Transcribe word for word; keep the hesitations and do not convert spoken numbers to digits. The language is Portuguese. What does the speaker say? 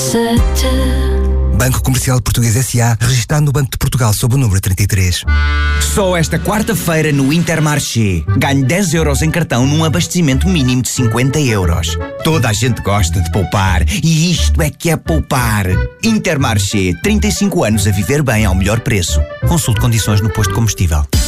Banco Comercial Português S A, registado no Banco de Portugal sob o número trinta e três. Só esta quarta-feira no Intermarché. Ganhe dez euros em cartão num abastecimento mínimo de cinquenta euros. Toda a gente gosta de poupar e isto é que é poupar. Intermarché, trinta e cinco anos a viver bem ao melhor preço. Consulte condições no posto de combustível.